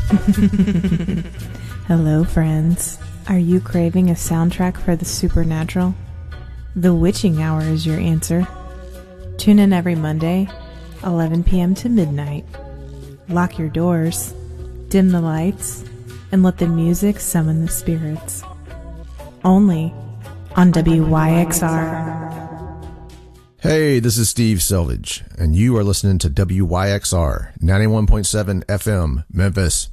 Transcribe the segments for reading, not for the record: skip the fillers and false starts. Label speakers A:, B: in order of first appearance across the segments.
A: Hello, friends. Are you craving a soundtrack for the supernatural? The Witching Hour is your answer. Tune in every Monday, 11 p.m. to midnight. Lock your doors, dim the lights, and let the music summon the spirits. Only on WYXR.
B: Hey, this is Steve Selvage, and you are listening to WYXR 91.7 FM, Memphis.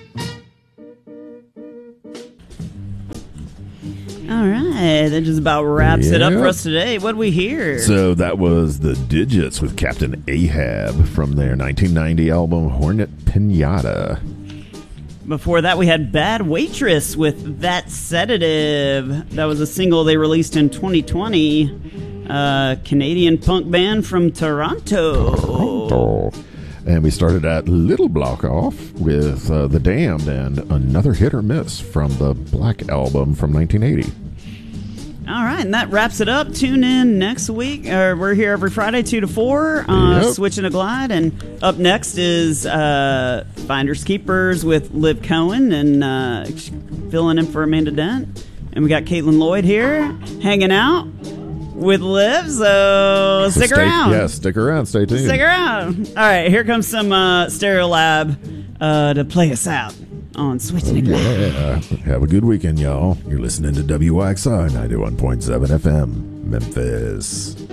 C: All right, that just about wraps it up for us today. What did we hear?
D: So that was the Digits with Captain Ahab from their 1990 album Hornet Pinata.
C: Before that, we had Bad Waitress with That Sedative. That was a single they released in 2020. Canadian punk band from Toronto.
D: And we started at Little Block Off with The Damned and Another Hit or Miss from the Black Album from 1980.
C: All right, and that wraps it up. Tune in next week. We're here every Friday, 2 to 4, Switch and a Glide. And up next is Finders Keepers with Liv Cohen and filling in for Amanda Dent. And we got Caitlin Lloyd here hanging out with Liv, so stick around.
D: Yeah, stick around. Stay tuned.
C: Stick around. All right, here comes some Stereolab to play us out on Switching and Glide.
D: Yeah. Have a good weekend, y'all. You're listening to WYXR 91.7 FM, Memphis.